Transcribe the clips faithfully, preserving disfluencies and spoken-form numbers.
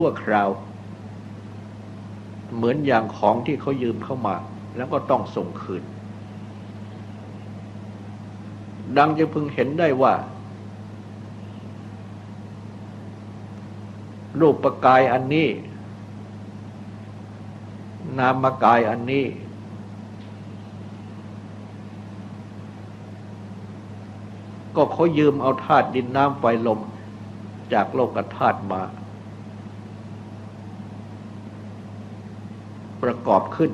ชั่วคราวเหมือนอย่างของที่เขายืมเข้ามาแล้วก็ต้องส่งคืนดังจะพึงเห็นได้ว่ารูปกายอันนี้นามกายอันนี้ก็เขายืมเอาธาตุดินน้ำไฟลมจากโลกธาตุมาประกอบขึ้น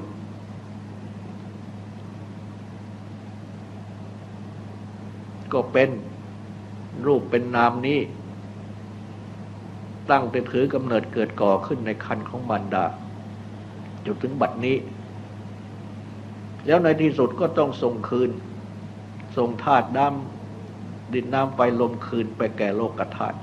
ก็เป็นรูปเป็นนามนี้ตั้งแต่ถือกำเนิดเกิดก่อขึ้นในครรภ์ของมารดาจนถึงบัดนี้แล้วในที่สุดก็ต้องส่งคืนส่งธาตุน้ำดินน้ำไฟลมคืนไปแก่โลกธาตุ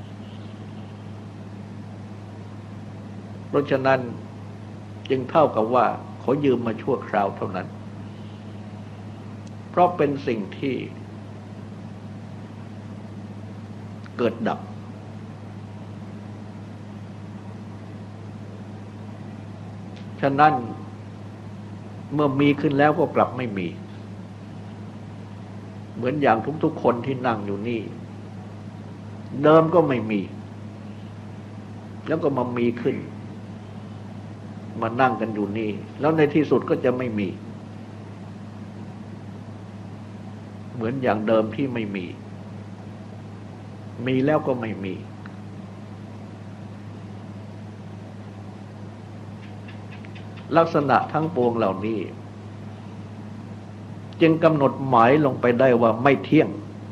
เพราะฉะนั้นจึงเท่ากับว่าเขายืมมาชั่วคราวเท่านั้นเพราะเป็นสิ่งที่เกิดดับฉะนั้นเมื่อมีขึ้นแล้วก็กลับไม่มีเหมือนอย่างทุกๆคนที่นั่งอยู่นี่เดิมก็ไม่มีแล้วก็มามีขึ้นมานั่งกันอยู่นี่แล้วในที่สุดก็จะไม่มีเหมือนอย่างเดิมที่ไม่มีมีแล้วก็ไม่มีลักษณะทั้งปวงเหล่านี้จึงกำหนดหมายลงไปได้ว่าไม่เที่ยง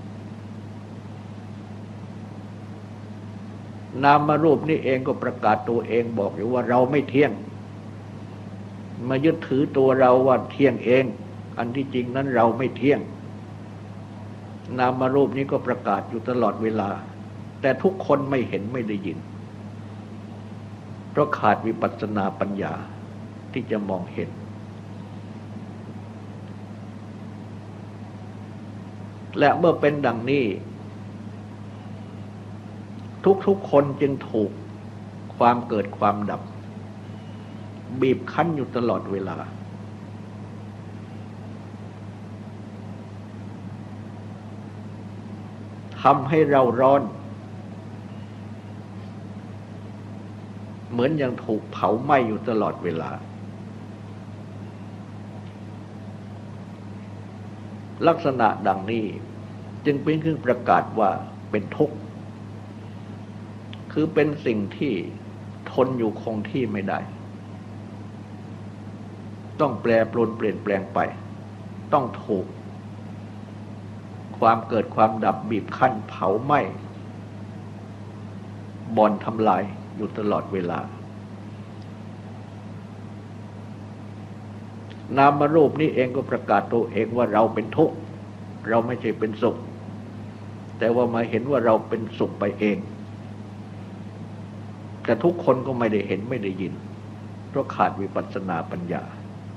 นามรูปนี่เองก็ประกาศตัวเองบอกอยู่ว่าเราไม่เที่ยงมายึดถือตัวเราว่าเที่ยงเองอันที่จริงนั้นเราไม่เที่ยงนามรูปนี้ก็ประกาศอยู่ตลอดเวลาแต่ทุกคนไม่เห็นไม่ได้ยินเพราะขาดวิปัสสนาปัญญาที่จะมองเห็นและเมื่อเป็นดังนี้ทุกๆคนจึงถูกความเกิดความดับบีบคั้นอยู่ตลอดเวลาทำให้เราร้อนเหมือนยังถูกเผาไหม้อยู่ตลอดเวลาลักษณะดังนี้จึงเป็นเครื่องประกาศว่าเป็นทุกข์คือเป็นสิ่งที่ทนอยู่คงที่ไม่ได้ต้องแปรปรวนเปลี่ยนแปลงไปต้องถูกความเกิดความดับบีบคั้นเผาไหม้บ่อนทำลายอยู่ตลอดเวลานามรูปนี้เองก็ประกาศตัวเองว่าเราเป็นทุกข์เราไม่ใช่เป็นสุขแต่ว่ามาเห็นว่าเราเป็นสุขไปเองแต่ทุกคนก็ไม่ได้เห็นไม่ได้ยินเพราะขาดวิปัสสนาปัญญา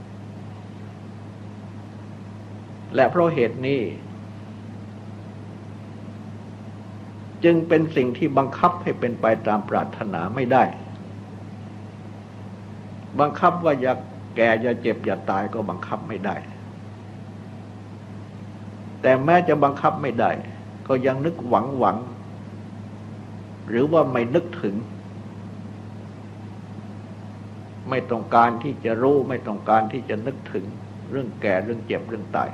และเพราะเหตุนี้จึงเป็นสิ่งที่บังคับให้เป็นไปตามปรารถนาไม่ได้บังคับว่าอย่าแก่อย่าเจ็บอย่าตายก็บังคับไม่ได้แต่แม้จะบังคับไม่ได้ก็ยังนึกหวังหวังหรือว่าไม่นึกถึงไม่ต้องการที่จะรู้ไม่ต้องการที่จะนึกถึงเรื่องแก่เรื่องเจ็บเรื่องตาย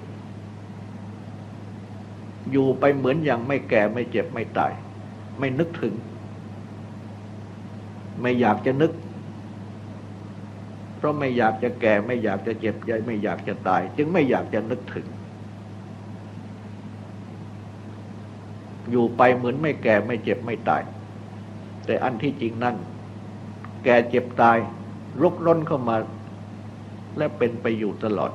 อยู่ไปเหมือนอย่างไม่แก่ไม่เจ็บไม่ตายไม่นึกถึงไม่อยากจะนึกเพราะไม่อยากจะแก่ไม่อยากจะเจ็บไม่อยากจะตายจึงไม่อยากจะนึกถึงอยู่ไปเหมือนไม่แก่ไม่เจ็บไม่ตายแต่อันที่จริงนั่นแก่เจ็บตายรุกร่นเข้ามาและเป็นไปอยู่ตลอด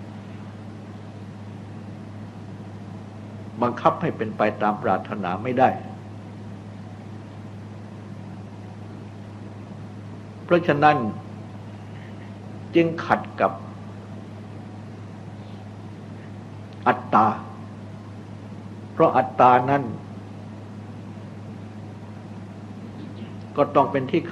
บังคับให้เป็นไปตามปรารถนาไม่ได้เพราะฉะนั้นจึงขัดกับอัตตาเพราะอัตตานั้นก็ต้องเป็นที่